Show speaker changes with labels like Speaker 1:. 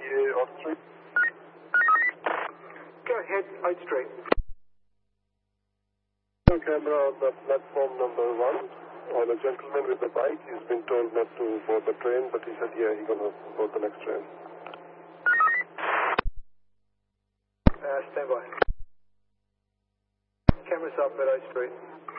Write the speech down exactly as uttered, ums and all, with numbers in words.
Speaker 1: uh, Oak Street.
Speaker 2: Go ahead, Oak Street.
Speaker 1: Camera on the platform number one. Or the gentleman with the bike, he's been told not to board the train, but he said, yeah, he's going to board the next train.
Speaker 2: Uh, stand by. Cameras up at Oak Street.